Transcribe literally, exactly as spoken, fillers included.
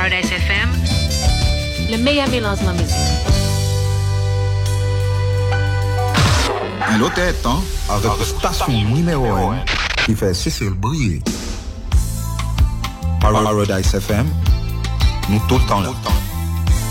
Paradise F M, le meilleur mélange de musique. Il était temps avec la station numéro un qui fait Cécile briller. Paradise F M, nous tout le temps là.